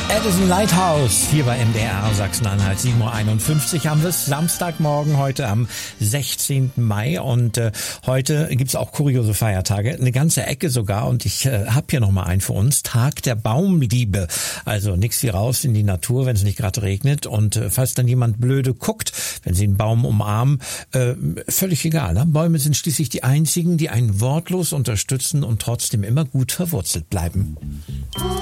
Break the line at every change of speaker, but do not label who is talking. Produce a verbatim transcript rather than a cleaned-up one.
Edison Lighthouse hier bei M D R Sachsen-Anhalt. sieben Uhr einundfünfzig haben wir es. Samstagmorgen, heute am sechzehnten Mai. Und äh, heute gibt's auch kuriose Feiertage. Eine ganze Ecke sogar. Und ich äh, habe hier nochmal einen für uns. Tag der Baumliebe. Also nix wie raus in die Natur, wenn es nicht gerade regnet. Und äh, falls dann jemand blöde guckt, wenn sie einen Baum umarmen, äh, völlig egal. Ne? Bäume sind schließlich die einzigen, die einen wortlos unterstützen und trotzdem immer gut verwurzelt bleiben.